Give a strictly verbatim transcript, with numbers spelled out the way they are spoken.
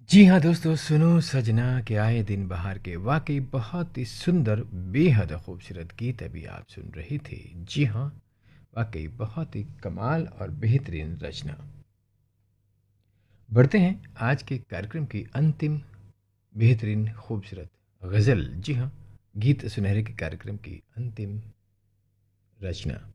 जी हाँ दोस्तों, सुनो सजना के आए दिन बहार के। वाकई बहुत ही सुंदर, बेहद खूबसूरत गीत अभी आप सुन रहे थे। जी हाँ, वाकई बहुत ही कमाल और बेहतरीन रचना। बढ़ते हैं आज के कार्यक्रम की अंतिम बेहतरीन खूबसूरत गज़ल। जी हाँ, गीत सुनहरे के कार्यक्रम की अंतिम रचना।